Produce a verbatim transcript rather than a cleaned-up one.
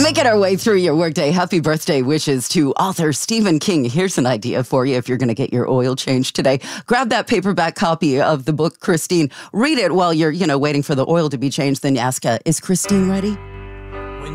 Making our way through your workday, happy birthday wishes to author Stephen King. Here's an idea for you if you're going to get your oil changed today. Grab that paperback copy of the book, Christine. Read it while you're, you know, waiting for the oil to be changed. Then you ask, uh, is Christine ready?